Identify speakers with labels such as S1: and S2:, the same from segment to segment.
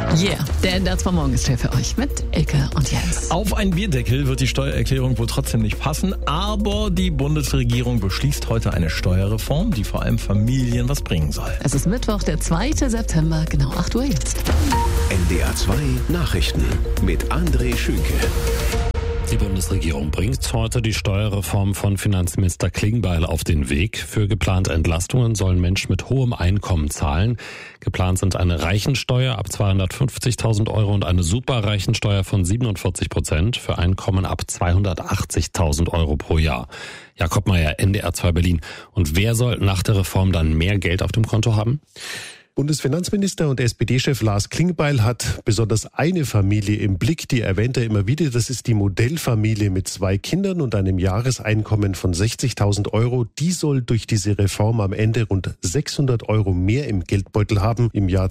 S1: Yeah, der NDR 2 Morgen ist hier für euch mit Elke und Jens.
S2: Auf einen Bierdeckel wird die Steuererklärung wohl trotzdem nicht passen, aber die Bundesregierung beschließt heute eine Steuerreform, die vor allem Familien was bringen soll.
S1: Es ist Mittwoch, der 2. September, genau 8 Uhr jetzt.
S3: NDR 2 Nachrichten mit André Schünke.
S4: Die Bundesregierung bringt heute die Steuerreform von Finanzminister Klingbeil auf den Weg. Für geplante Entlastungen sollen Menschen mit hohem Einkommen zahlen. Geplant sind eine Reichensteuer ab 250.000 Euro und eine Superreichensteuer von 47% für Einkommen ab 280.000 Euro pro Jahr. Jakob Meier, NDR 2 Berlin. Und wer soll nach der Reform dann mehr Geld auf dem Konto haben?
S5: Bundesfinanzminister und SPD-Chef Lars Klingbeil hat besonders eine Familie im Blick, die erwähnt er immer wieder. Das ist die Modellfamilie mit 2 Kindern und einem Jahreseinkommen von 60.000 Euro. Die soll durch diese Reform am Ende rund 600 Euro mehr im Geldbeutel haben im Jahr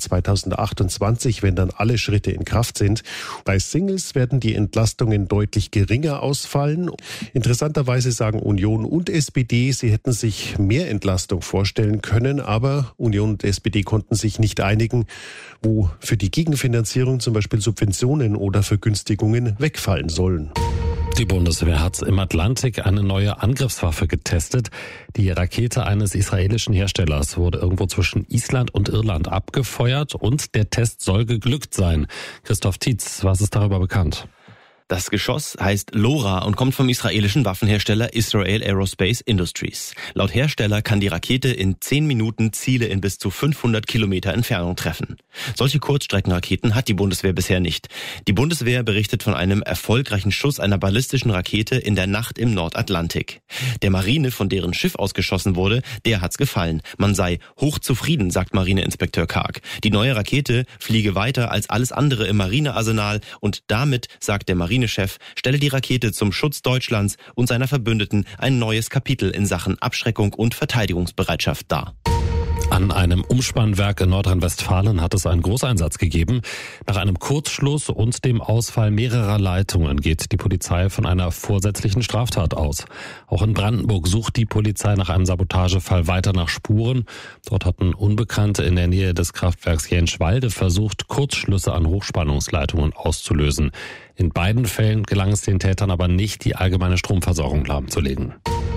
S5: 2028, wenn dann alle Schritte in Kraft sind. Bei Singles werden die Entlastungen deutlich geringer ausfallen. Interessanterweise sagen Union und SPD, sie hätten sich mehr Entlastung vorstellen können, aber Union und SPD konnten sich nicht einigen, wo für die Gegenfinanzierung zum Beispiel Subventionen oder Vergünstigungen wegfallen sollen.
S4: Die Bundeswehr hat im Atlantik eine neue Angriffswaffe getestet. Die Rakete eines israelischen Herstellers wurde irgendwo zwischen Island und Irland abgefeuert und der Test soll geglückt sein. Christoph Tietz, was ist darüber bekannt?
S6: Das Geschoss heißt LoRa und kommt vom israelischen Waffenhersteller Israel Aerospace Industries. Laut Hersteller kann die Rakete in 10 Minuten Ziele in bis zu 500 Kilometer Entfernung treffen. Solche Kurzstreckenraketen hat die Bundeswehr bisher nicht. Die Bundeswehr berichtet von einem erfolgreichen Schuss einer ballistischen Rakete in der Nacht im Nordatlantik. Der Marine, von deren Schiff ausgeschossen wurde, der hat's gefallen. Man sei hochzufrieden, sagt Marineinspekteur Karg. Die neue Rakete fliege weiter als alles andere im Marinearsenal und damit, sagt der Marinechef, stelle die Rakete zum Schutz Deutschlands und seiner Verbündeten ein neues Kapitel in Sachen Abschreckung und Verteidigungsbereitschaft dar.
S4: An einem Umspannwerk in Nordrhein-Westfalen hat es einen Großeinsatz gegeben. Nach einem Kurzschluss und dem Ausfall mehrerer Leitungen geht die Polizei von einer vorsätzlichen Straftat aus. Auch in Brandenburg sucht die Polizei nach einem Sabotagefall weiter nach Spuren. Dort hatten Unbekannte in der Nähe des Kraftwerks Jenschwalde versucht, Kurzschlüsse an Hochspannungsleitungen auszulösen. In beiden Fällen gelang es den Tätern aber nicht, die allgemeine Stromversorgung lahmzulegen.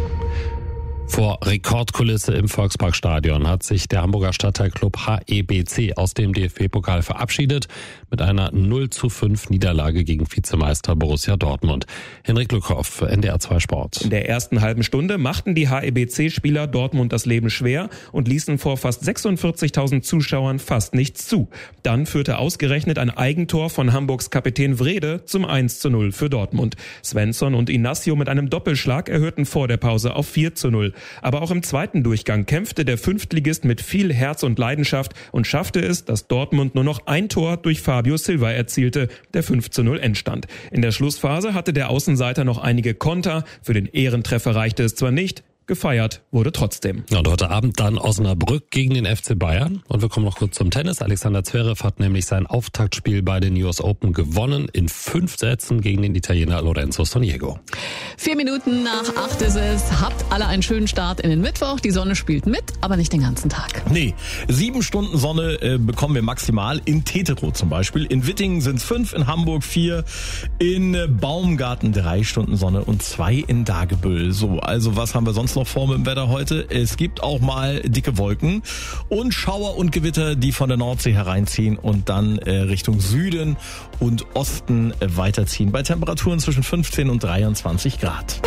S4: Vor Rekordkulisse im Volksparkstadion hat sich der Hamburger Stadtteilclub HEBC aus dem DFB-Pokal verabschiedet mit einer 0:5 Niederlage gegen Vizemeister Borussia Dortmund. Henrik Lückhoff, NDR 2 Sport.
S7: In der ersten halben Stunde machten die HEBC-Spieler Dortmund das Leben schwer und ließen vor fast 46.000 Zuschauern fast nichts zu. Dann führte ausgerechnet ein Eigentor von Hamburgs Kapitän Wrede zum 1:0 für Dortmund. Svensson und Inacio mit einem Doppelschlag erhöhten vor der Pause auf 4:0. Aber auch im zweiten Durchgang kämpfte der Fünftligist mit viel Herz und Leidenschaft und schaffte es, dass Dortmund nur noch ein Tor durch Fabio Silva erzielte, der 5:0 Endstand. In der Schlussphase hatte der Außenseiter noch einige Konter. Für den Ehrentreffer reichte es zwar nicht, gefeiert wurde trotzdem.
S4: Ja, und heute Abend dann Osnabrück gegen den FC Bayern. Und wir kommen noch kurz zum Tennis. Alexander Zverev hat nämlich sein Auftaktspiel bei den US Open gewonnen in 5 Sätzen gegen den Italiener Lorenzo Sonego.
S1: 4 Minuten nach 8 ist es. Habt alle einen schönen Start in den Mittwoch. Die Sonne spielt mit, aber nicht den ganzen Tag.
S2: Nee, 7 Stunden Sonne bekommen wir maximal. In Teterow zum Beispiel. In Wittingen sind es 5, in Hamburg 4, in Baumgarten 3 Stunden Sonne und 2 in Dagebüll. So, also was haben wir sonst noch vor mit dem Wetter heute? Es gibt auch mal dicke Wolken und Schauer und Gewitter, die von der Nordsee hereinziehen und dann Richtung Süden und Osten weiterziehen. Bei Temperaturen zwischen 15 und 23 Grad.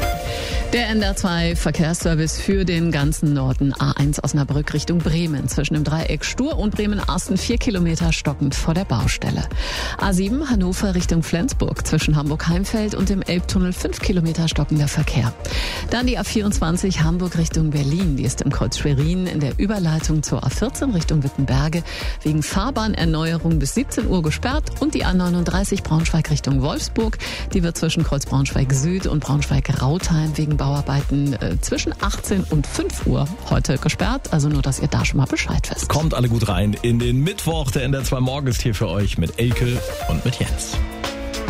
S1: Der NDR 2 Verkehrsservice für den ganzen Norden. A1 Osnabrück Richtung Bremen. Zwischen dem Dreieck Stur und Bremen-Arsten 4 Kilometer stockend vor der Baustelle. A7 Hannover Richtung Flensburg. Zwischen Hamburg-Heimfeld und dem Elbtunnel 5 Kilometer stockender Verkehr. Dann die A24 Hamburg Richtung Berlin. Die ist im Kreuz Schwerin in der Überleitung zur A14 Richtung Wittenberge wegen Fahrbahnerneuerung bis 17 Uhr gesperrt. Und die A39 Braunschweig Richtung Wolfsburg. Die wird zwischen Kreuz Braunschweig Süd und Braunschweig-Rautheim wegen Bauarbeiten zwischen 18 und 5 Uhr heute gesperrt. Also nur, dass ihr da schon mal Bescheid wisst.
S2: Kommt alle gut rein in den Mittwoch. Der NDR 2 Morgen ist hier für euch mit Elke und mit Jens.